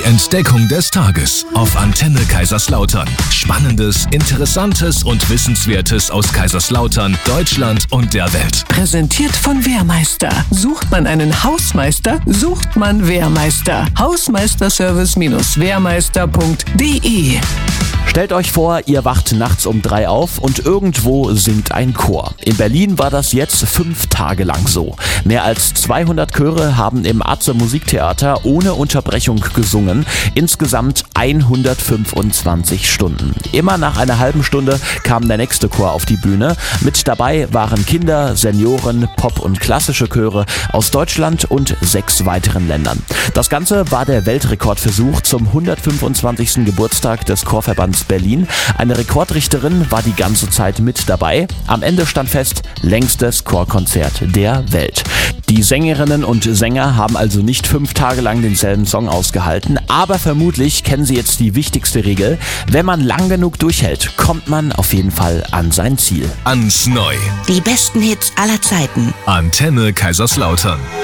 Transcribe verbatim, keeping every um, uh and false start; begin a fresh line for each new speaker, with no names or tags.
Entdeckung des Tages auf Antenne Kaiserslautern. Spannendes, Interessantes und Wissenswertes aus Kaiserslautern, Deutschland und der Welt.
Präsentiert von Wehrmeister. Sucht man einen Hausmeister, sucht man Wehrmeister. Hausmeisterservice Wehrmeister punkt de.
Stellt euch vor, ihr wacht nachts um drei auf und irgendwo singt ein Chor. In Berlin war das jetzt fünf Tage lang so. Mehr als zweihundert Chöre haben im Atze Musiktheater ohne Unterbrechung gesungen. Insgesamt hundertfünfundzwanzig Stunden. Immer nach einer halben Stunde kam der nächste Chor auf die Bühne. Mit dabei waren Kinder, Senioren, Pop- und klassische Chöre aus Deutschland und sechs weiteren Ländern. Das Ganze war der Weltrekordversuch zum hundertfünfundzwanzigsten Geburtstag des Chorverbands Berlin. Eine Rekordrichterin war die ganze Zeit mit dabei. Am Ende stand fest, längstes Chorkonzert der Welt. Die Sängerinnen und Sänger haben also nicht fünf Tage lang denselben Song ausgehalten, aber vermutlich kennen sie jetzt die wichtigste Regel. Wenn man lang genug durchhält, kommt man auf jeden Fall an sein Ziel.
Ans Neu.
Die besten Hits aller Zeiten.
Antenne Kaiserslautern.